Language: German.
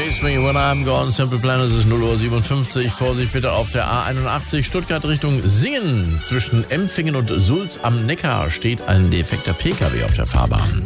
Miss Me When I'm Gone, Simple Plan, es ist 0:57 Uhr. Vorsicht bitte auf der A81 Stuttgart Richtung Singen. Zwischen Empfingen und Sulz am Neckar steht ein defekter PKW auf der Fahrbahn.